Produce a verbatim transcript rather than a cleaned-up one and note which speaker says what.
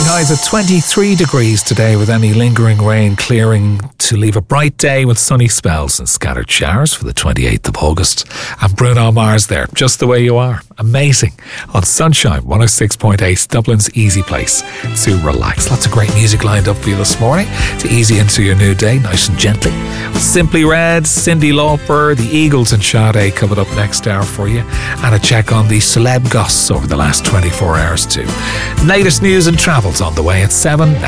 Speaker 1: highs at twenty-three degrees today, with any lingering rain clearing to leave a bright day with sunny spells and scattered showers for the twenty-eighth of August. And Bruno Mars there, just the way you are. Amazing. On Sunshine one oh six point eight, Dublin's easy place to relax. Lots of great music lined up for you this morning to ease you into your new day, nice and gently. Simply Red, Cyndi Lauper, the Eagles and Sade coming up next hour for you. And a check on the celeb goss over the last twenty-four hours too. Latest news and travels on the way at seven.